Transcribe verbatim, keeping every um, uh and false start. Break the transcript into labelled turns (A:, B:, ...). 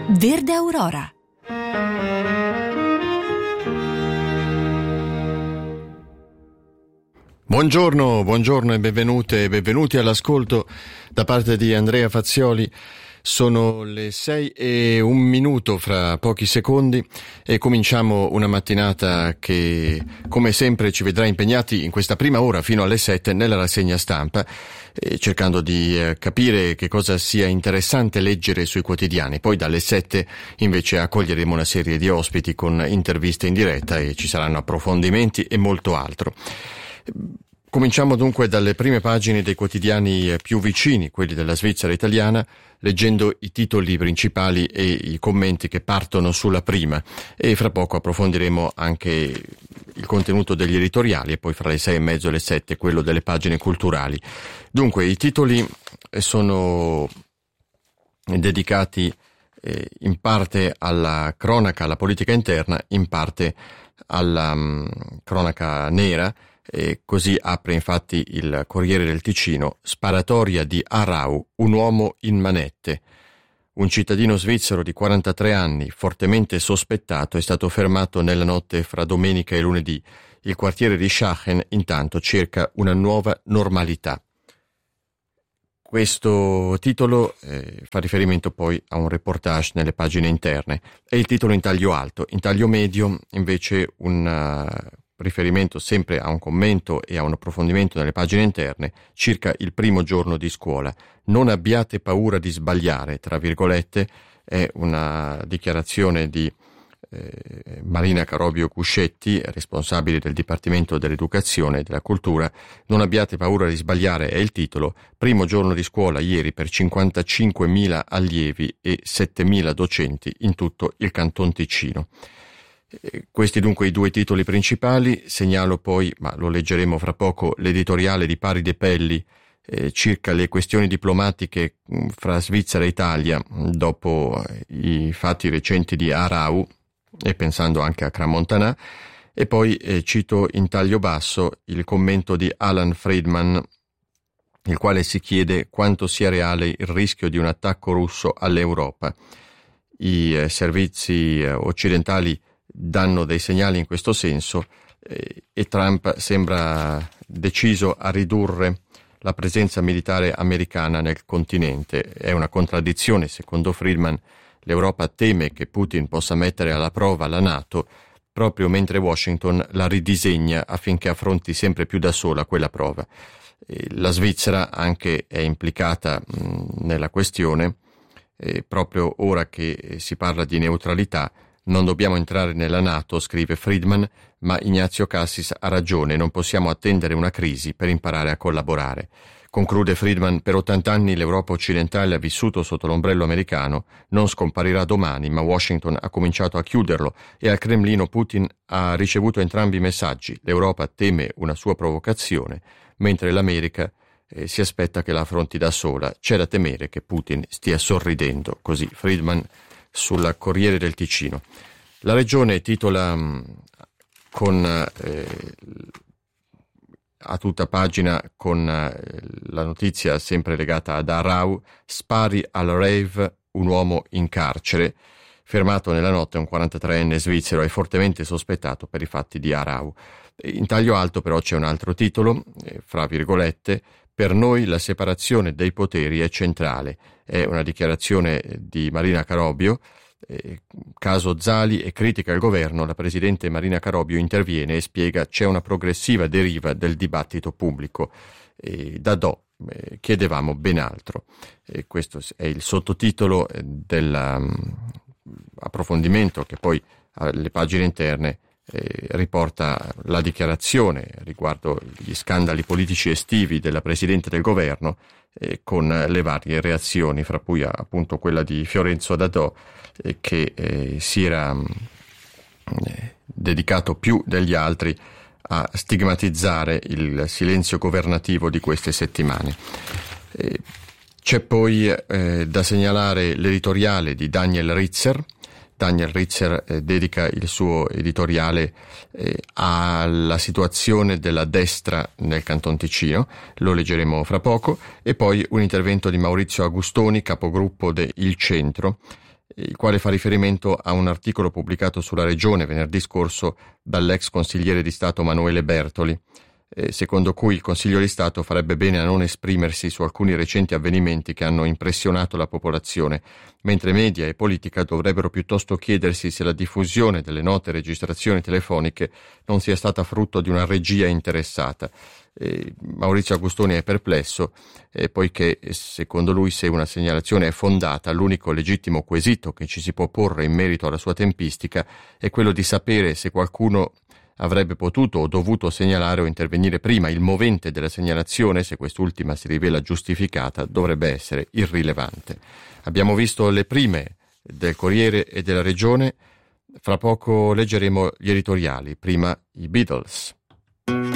A: Verde Aurora.
B: Buongiorno, buongiorno e benvenute e benvenuti all'ascolto da parte di Andrea Fazioli. Sono le sei e un minuto fra pochi secondi e cominciamo una mattinata che, come sempre, ci vedrà impegnati in questa prima ora fino alle sette nella rassegna stampa, eh, cercando di eh, capire che cosa sia interessante leggere sui quotidiani. Poi dalle sette invece accoglieremo una serie di ospiti con interviste in diretta e ci saranno approfondimenti e molto altro. Cominciamo dunque dalle prime pagine dei quotidiani più vicini, quelli della Svizzera italiana, leggendo i titoli principali e i commenti che partono sulla prima, e fra poco approfondiremo anche il contenuto degli editoriali e poi fra le sei e mezzo e le sette quello delle pagine culturali. Dunque i titoli sono dedicati eh, in parte alla cronaca, alla politica interna, in parte alla um, cronaca nera. E così apre infatti il Corriere del Ticino: sparatoria di Aarau, un uomo in manette. Un cittadino svizzero di quarantatré anni, fortemente sospettato, è stato fermato nella notte fra domenica e lunedì. Il quartiere di Schachen intanto cerca una nuova normalità. Questo titolo eh, fa riferimento poi a un reportage nelle pagine interne. È il titolo in taglio alto. In taglio medio invece un uh, riferimento sempre a un commento e a un approfondimento nelle pagine interne circa il primo giorno di scuola. Non abbiate paura di sbagliare, tra virgolette, è una dichiarazione di eh, Marina Carobio Cuscetti, responsabile del Dipartimento dell'Educazione e della Cultura. Non abbiate paura di sbagliare è il titolo. Primo giorno di scuola ieri per cinquantacinquemila allievi e settemila docenti in tutto il Canton Ticino. Questi dunque i due titoli principali. Segnalo poi, ma lo leggeremo fra poco, l'editoriale di Pari De Pelli eh, circa le questioni diplomatiche mh, fra Svizzera e Italia mh, dopo i fatti recenti di Aarau e pensando anche a Crans-Montana. E poi eh, cito in taglio basso il commento di Alan Friedman, il quale si chiede quanto sia reale il rischio di un attacco russo all'Europa. I eh, servizi eh, occidentali danno dei segnali in questo senso eh, e Trump sembra deciso a ridurre la presenza militare americana nel continente. È una contraddizione, secondo Friedman. L'Europa teme che Putin possa mettere alla prova la NATO proprio mentre Washington la ridisegna affinché affronti sempre più da sola quella prova. Eh, la Svizzera anche è implicata mh, nella questione, eh, proprio ora che si parla di neutralità. Non dobbiamo entrare nella NATO, scrive Friedman, ma Ignazio Cassis ha ragione, non possiamo attendere una crisi per imparare a collaborare. Conclude Friedman: per ottanta anni l'Europa occidentale ha vissuto sotto l'ombrello americano, non scomparirà domani, ma Washington ha cominciato a chiuderlo e al Cremlino Putin ha ricevuto entrambi i messaggi. L'Europa teme una sua provocazione, mentre l'America eh, si aspetta che la affronti da sola. C'è da temere che Putin stia sorridendo. Così Friedman sul Corriere del Ticino. La Regione titola mh, con eh, a tutta pagina con eh, la notizia sempre legata ad Aarau: spari al rave, un uomo in carcere. Fermato nella notte un quarantatreenne svizzero è fortemente sospettato per i fatti di Aarau. In taglio alto però c'è un altro titolo, eh, fra virgolette: per noi la separazione dei poteri è centrale. È una dichiarazione di Marina Carobio. Eh, caso Zali e critica il governo, la presidente Marina Carobio interviene e spiega: c'è una progressiva deriva del dibattito pubblico. Eh, da do eh, chiedevamo ben altro. Eh, questo è il sottotitolo dell'approfondimento um, che poi alle pagine interne Eh, riporta la dichiarazione riguardo gli scandali politici estivi della Presidente del Governo, eh, con le varie reazioni, fra cui appunto quella di Fiorenzo Dadò, eh, che eh, si era eh, dedicato più degli altri a stigmatizzare il silenzio governativo di queste settimane. Eh, c'è poi eh, da segnalare l'editoriale di Daniel Ritzer. Daniel Ritzer eh, dedica il suo editoriale eh, alla situazione della destra nel Canton Ticino, lo leggeremo fra poco, e poi un intervento di Maurizio Agustoni, capogruppo de Il Centro, il quale fa riferimento a un articolo pubblicato sulla Regione venerdì scorso dall'ex consigliere di Stato Manuele Bertoli, eh, secondo cui il Consiglio di Stato farebbe bene a non esprimersi su alcuni recenti avvenimenti che hanno impressionato la popolazione, mentre media e politica dovrebbero piuttosto chiedersi se la diffusione delle note registrazioni telefoniche non sia stata frutto di una regia interessata. Eh, Maurizio Agustoni è perplesso, eh, poiché secondo lui, se una segnalazione è fondata, l'unico legittimo quesito che ci si può porre in merito alla sua tempistica è quello di sapere se qualcuno avrebbe potuto o dovuto segnalare o intervenire prima. Il movente della segnalazione, se quest'ultima si rivela giustificata, dovrebbe essere irrilevante. Abbiamo visto le prime del Corriere e della Regione, fra poco leggeremo gli editoriali, prima i Beatles.